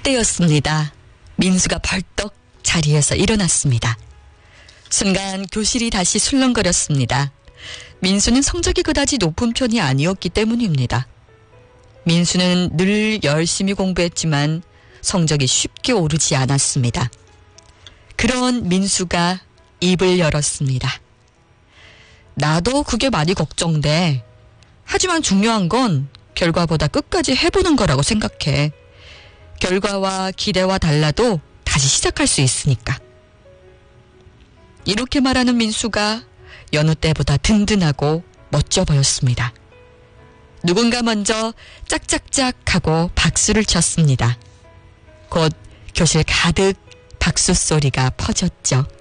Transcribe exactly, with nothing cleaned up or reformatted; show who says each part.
Speaker 1: 그때였습니다. 민수가 벌떡 자리에서 일어났습니다. 순간 교실이 다시 술렁거렸습니다. 민수는 성적이 그다지 높은 편이 아니었기 때문입니다. 민수는 늘 열심히 공부했지만 성적이 쉽게 오르지 않았습니다. 그런 민수가 입을 열었습니다. 나도 그게 많이 걱정돼. 하지만 중요한 건 결과보다 끝까지 해보는 거라고 생각해. 결과와 기대와 달라도 다시 시작할 수 있으니까. 이렇게 말하는 민수가 여느 때보다 든든하고 멋져 보였습니다. 누군가 먼저 짝짝짝 하고 박수를 쳤습니다. 곧 교실 가득 박수 소리가 퍼졌죠.